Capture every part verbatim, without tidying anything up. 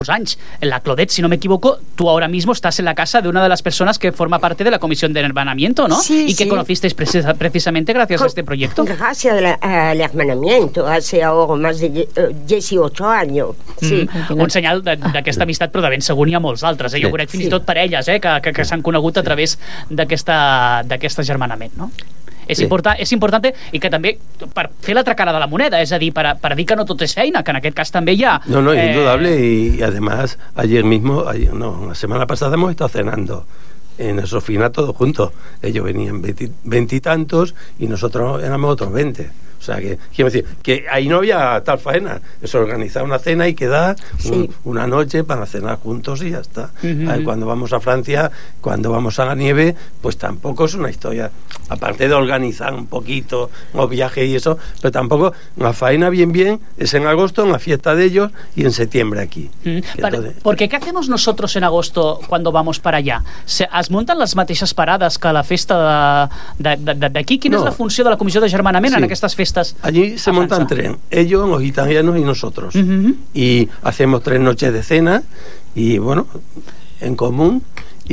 años. La Claudette, si no me equivoco, tú ahora mismo estás en la casa de una de las personas que forma parte de la Comisión de Hermanamiento, ¿no? Sí, y que sí. conocisteis precis- precisamente gracias Con, a este proyecto. Gracias al hermanamiento, hace ahora más de dieciocho años. Sí. Mm, un senyal d'aquesta amistat, però de ben segur n'hi ha molts altres. Eh? Jo conec fins i tot parelles eh? que, que, que s'han conegut a través d'aquest agermanament, no? És, sí. important, és important i que també per fer l'altra cara de la moneda, és a dir, per, per dir que no tot és feina, que en aquest cas també hi ha... No, no, es eh... indudable y, y además ayer mismo, ayer, no, la semana pasada hemos estado cenando en el Sofina todos juntos. Ellos venían veintitantos y nosotros éramos otros veinte. O sea, que quiero decir, que ahí no había tal faena. Es organizar una cena y quedar sí. un, una noche para cenar juntos y ya está. Uh-huh. A ver, cuando vamos a Francia, cuando vamos a la nieve, pues tampoco es una historia. Aparte de organizar un poquito los viajes y eso, pero tampoco la faena bien bien es en agosto, en la fiesta de ellos y en septiembre aquí. Uh-huh. Entonces... Porque ¿qué hacemos nosotros en agosto cuando vamos para allá? ¿Se, ¿Es montan les mateixes parades que la festa d'aquí? Quina no. és la funció de la Comissió d'Agermanament sí. en aquestes festes? Allí se montan tren, ellos, los italianos y nosotros. Uh-huh. Y hacemos tres noches de cena y bueno, en común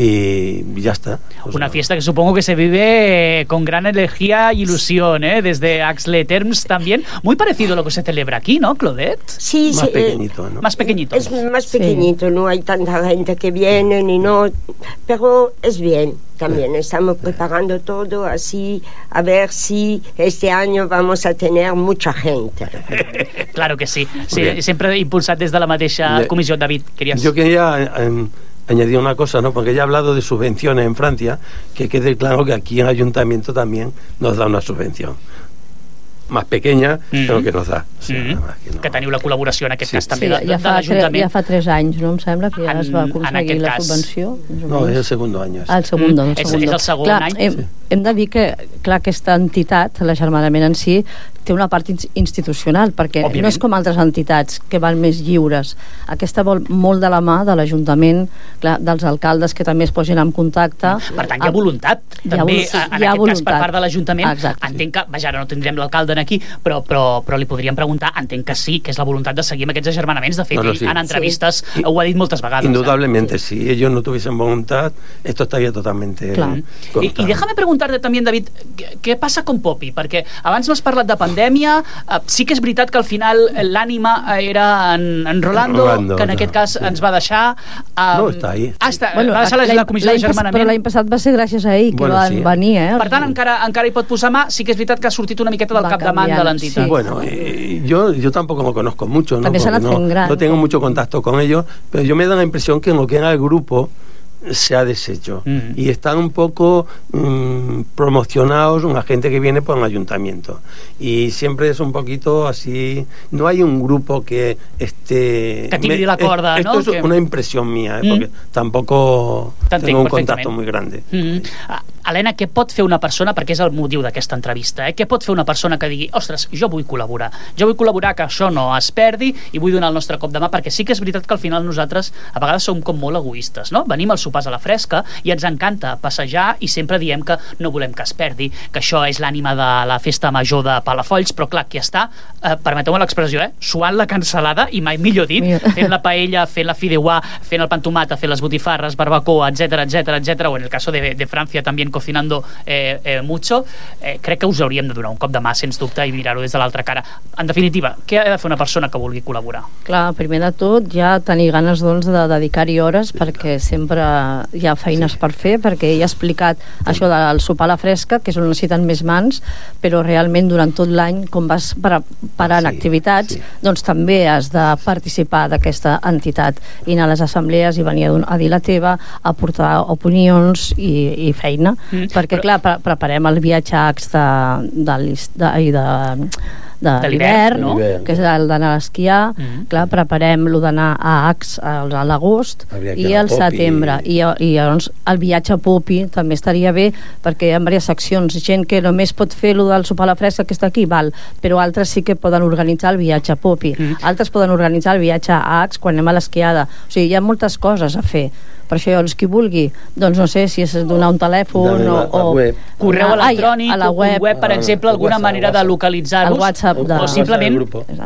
y ya está. O Una sea, fiesta que supongo que se vive con gran energía y ilusión, ¿eh? Desde Axle Terms también. Muy parecido a lo que se celebra aquí, ¿no, Claudette? Sí, más sí, pequeñito, eh, ¿no? Más pequeñito. Es más pequeñito, sí. No hay tanta gente que viene ni no, pero es bien. También estamos preparando todo así, a ver si este año vamos a tener mucha gente. Claro que sí, sí siempre impulsat des de la mateixa comissió. David, querías... Yo quería eh, añadir una cosa, ¿no? Porque ya he hablado de subvenciones en Francia, que quede claro que aquí en Ayuntamiento también nos da una subvención más pequeña, mm-hmm. però que nos da. O sigui, mm-hmm. más que, no. que teniu la col·laboració en aquest sí. cas també sí, de, de, ja de l'Ajuntament. Ja fa tres anys, no? Em sembla que ja en, es va aconseguir la cas. subvenció. No, és el segundo any. Ah, el segundo. Mm. El segundo. És, és el segon clar, any. Hem, sí. hem de dir que clar, aquesta entitat, l'agermanament en si, té una part institucional, perquè Òbviament. No és com altres entitats que van més lliures. Aquesta vol molt de la mà de l'Ajuntament, clar, dels alcaldes que també es posin en contacte. Per tant, hi ha voluntat, també, ha, sí, en aquest voluntat. Cas, per part de l'Ajuntament. Exacte. Entenc que, vaja, ara no tindrem l'alcalde aquí, però, però, però li podríem preguntar, entenc que sí, que és la voluntat de seguir amb aquests agermanaments. De fet, no, no, sí. en entrevistes sí. ho ha dit moltes vegades. Indudablemente, eh? Si ellos no tuviesen voluntad, esto estaría totalmente... I, I déjame preguntar-te també, David, què passa con Poppy? Perquè abans m'has parlat de pandèmia, eh, sí que és veritat que al final l'ànima era en, en Rolando, Rolando, que en no, aquest cas sí. ens va deixar... Um, no, està ahí. Ah, està, bueno, va deixar la, la comissió d'agermanament. Però l'any passat va ser gràcies a ell que bueno, van sí. venir, eh? Per tant, encara, encara hi pot posar mà, sí que és veritat que ha sortit una miqueta del va capdavant canviant, de l'entitat. Sí. Bueno, eh, yo, yo tampoco lo conozco mucho, ¿no? No, no tengo mucho contacto con ellos, pero yo me da la impresión que en lo que era el grupo se ha deshecho mm. y están un poco mmm, promocionados una gente que viene por el ayuntamiento y siempre es un poquito así, no hay un grupo que esté que tingui la corda, es, ¿no? Esto es que... una impresión mía, eh, mm. porque tampoco tengo un contacto muy grande. Mm. Helena, què pot fer una persona, perquè és el motiu d'aquesta entrevista, eh? Què pot fer una persona que digui, ostres, jo vull col·laborar, jo vull col·laborar que això no es perdi i vull donar el nostre cop de mà, perquè sí que és veritat que al final nosaltres a vegades som com molt egoistes, no? Venim als sopars a la fresca i ens encanta passejar i sempre diem que no volem que es perdi, que això és l'ànima de la festa major de Palafolls, però clar, qui està, eh, permeteu-me l'expressió, eh, suant la cansalada, i mai millor dit, fent la paella, fent la fideuà, fent el pan tomata, fent les botifarres, barbacoa, etcètera, etcètera, etcètera, o en el caso de, de Francia también cocinando eh, eh, mucho, eh, crec que us hauríem de donar un cop de mà, sens dubte, i mirar-ho des de l'altra cara. En definitiva, què ha de fer una persona que vulgui col·laborar? Clar, primer de tot, ja tenir ganes doncs, de dedicar-hi hores, perquè sempre hi ha feines sí. per fer, perquè ell ha explicat sí. això del sopar a la fresca, que és on necessiten més mans, però realment durant tot l'any, com vas parant sí. activitats, sí. doncs també has de participar d'aquesta entitat i anar a les assemblees i venir a dir la teva, aportar opinions i, i feina, mm. perquè però... clar, pre preparem el viatge a Ax de, de, de, de, de, de l'hivern, no? Que és el d'anar a esquiar, mm. clar, preparem el d'anar a Ax a l'agost i al setembre, i, i llavors el viatge a Poppy també estaria bé, perquè hi ha diverses seccions, gent que només pot fer el del sopar a la fresca que està aquí, val, però altres sí que poden organitzar el viatge a Poppy, mm. altres poden organitzar el viatge a Ax quan anem a l'esquiada, o sigui, hi ha moltes coses a fer. Per això, llavors, qui vulgui, doncs no sé si és donar un telèfon o, o correu electrònic, a la web, web per exemple, alguna manera de localitzar-vos, el WhatsApp de... o simplement